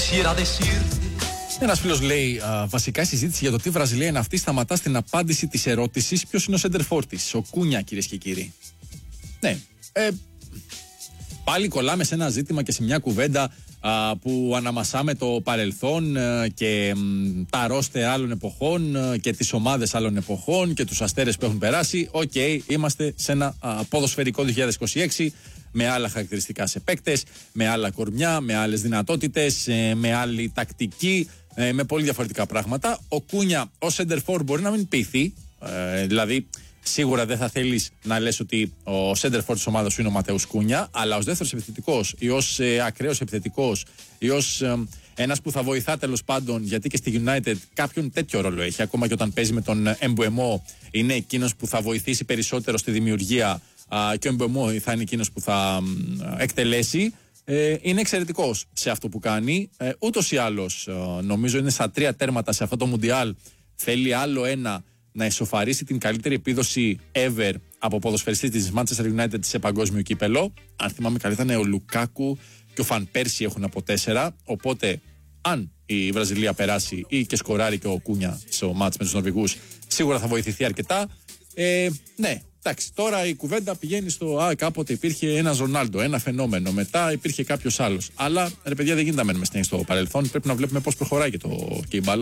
Ένας φίλος λέει, βασικά η συζήτηση για το τι Βραζιλία είναι αυτή σταματά στην απάντηση της ερώτησης ποιος είναι ο σέντερφορ της. Ο Κούνια, κυρίες και κύριοι. Ναι. Πάλι κολλάμε σε ένα ζήτημα και σε μια κουβέντα που αναμασάμε το παρελθόν και τα ρόστερ άλλων εποχών και τις ομάδες άλλων εποχών και τους αστέρες που έχουν περάσει. Είμαστε σε ένα ποδοσφαιρικό 2026 με άλλα χαρακτηριστικά σε παίκτες, με άλλα κορμιά, με άλλες δυνατότητες, με άλλη τακτική, με πολύ διαφορετικά πράγματα. Ο Κούνια ως center forward μπορεί να μην πείθει, δηλαδή σίγουρα δεν θα θέλεις να λες ότι ο center forward της ομάδας σου είναι ο Ματέους Κούνια, αλλά ως δεύτερος επιθετικός ή ως ακραίος επιθετικός ή ως ένας που θα βοηθά τέλος πάντων, γιατί και στη United κάποιον τέτοιο ρόλο έχει, ακόμα και όταν παίζει με τον Εμπουεμό, είναι εκείνος που θα βοηθήσει περισσότερο στη δημιουργία και ο Εμπουεμό θα είναι εκείνος που θα εκτελέσει. Είναι εξαιρετικός σε αυτό που κάνει. Ούτως ή άλλως, νομίζω είναι στα 3 τέρματα σε αυτό το Μουντιάλ. Θέλει άλλο ένα να ισοφαρίσει την καλύτερη επίδοση ever από ποδοσφαιριστή της Manchester United σε παγκόσμιο κύπελο. Αν θυμάμαι καλά, ήταν ο Λουκάκου και ο Φαν Πέρσι έχουν από 4. Οπότε, αν η Βραζιλία περάσει ή και σκοράρει και ο Κούνια στο μάτς με τους Νορβηγούς, σίγουρα θα βοηθηθεί αρκετά. Ναι. Εντάξει, τώρα η κουβέντα πηγαίνει στο κάποτε υπήρχε ένας Ρονάλντο, ένα φαινόμενο. Μετά υπήρχε κάποιος άλλος. Αλλά ρε παιδιά, δεν γίνεται να μένουμε στο παρελθόν. Πρέπει να βλέπουμε πώς προχωράει και η μπάλα.